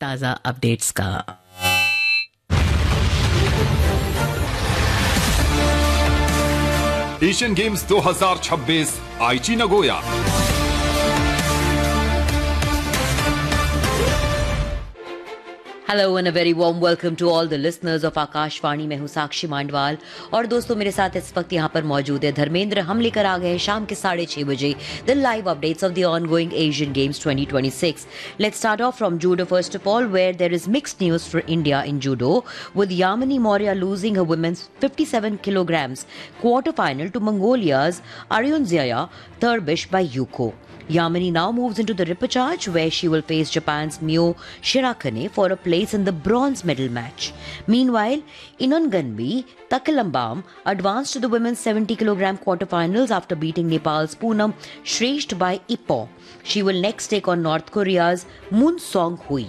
ताजा अपडेट्स का। Asian games 2026 आईची Nagoya. Hello and a very warm welcome to all the listeners of Akashvani. मैं हूं साक्षी मांडवाल और दोस्तों मेरे साथ इस वक्त यहाँ पर मौजूद है धर्मेंद्र। हम लेकर आ गए हैं शाम के 6:30 बजे the live updates of the ongoing Asian games 2026। Let's start of from judo first of all, where there is mixed news for India in judo with Yamini Mourya losing her women's 57 kilograms quarter final to Mongolia's Aryunzaya Turbish by Yuko. Yamini now moves into the repechage where she will face Japan's Mio Shirakane for a place in the bronze medal match. Meanwhile, Inonganbi Takalambam advanced to the women's 70 kilogram quarterfinals after beating Nepal's Poonam Shrestha by Ippon. She will next take on North Korea's Moon Song-hui.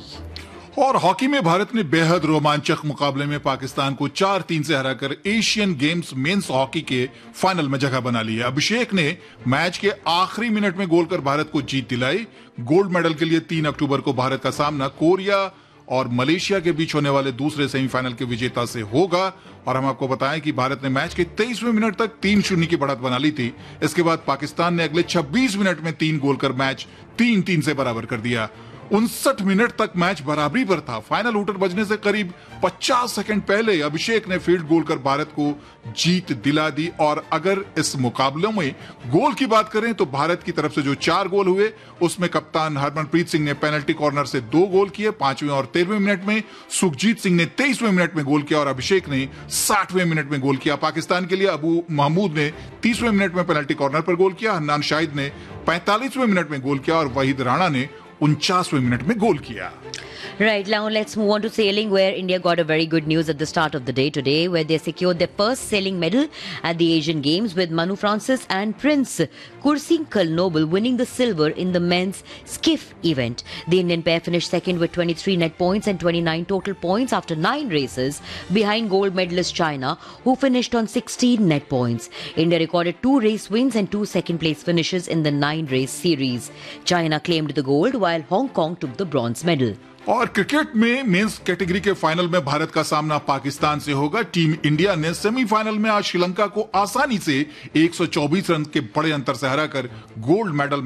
और hockey में भारत ने बेहद रोमांचक मुकाबले में पाकिस्तान को 4-3 से हराकर एशियन गेम्स मेंस हॉकी के फाइनल में जगह बना ली है। अभिषेक ने मैच के आखिरी मिनट में गोल कर भारत को जीत दिलाई। गोल्ड मेडल के लिए 3 अक्टूबर को भारत का सामना कोरिया और मलेशिया के बीच होने वाले दूसरे सेमीफाइनल के विजेता से होगा। और हम आपको बताएं कि भारत ने मैच के 23वें मिनट तक 3-0 की बढ़त बना ली थी। इसके बाद पाकिस्तान ने अगले 26 मिनट में 3 गोल कर मैच 3-3 से बराबर कर दिया। 59 मिनट तक मैच बराबरी पर था। फाइनल हुटर बजने से करीब 50 सेकंड पहले अभिषेक ने फील्ड गोल कर भारत को जीत दिला दी। और अगर इस मुकाबले में गोल की बात करें तो भारत की तरफ से जो 4 गोल हुए उसमें कप्तान हरमनप्रीत सिंह ने पेनल्टी कॉर्नर से 2 गोल किए 5वें और 13वें मिनट में। सुखजीत सिंह ने 23वें मिनट में गोल किया और अभिषेक ने 60वें मिनट में गोल किया। पाकिस्तान के लिए अबू महमूद ने 30वें मिनट में पेनल्टी कॉर्नर पर गोल किया। हन्नान शाहिद ने 45वें मिनट में गोल किया और वहीद राणा ने 49वें मिनट में गोल किया। Right, now let's move on to sailing, where India got a very good news at the start of the day today, where they secured their first sailing medal at the Asian Games with Manu Francis and Prince Kursinkal Noble winning the silver in the men's skiff event. The Indian pair finished second with 23 net points and 29 total points after 9 races behind gold medalist China, who finished on 16 net points. India recorded 2 race wins and 2 second place finishes in the 9 race series. China claimed the gold while Hong Kong took the bronze medal. और cricket में men's category के final में भारत का सामना पाकिस्तान से होगा। Team India ने semifinal में आज श्रीलंका को आसानी से 124 रन के बड़े अंतर से हराकर गोल्ड मेडल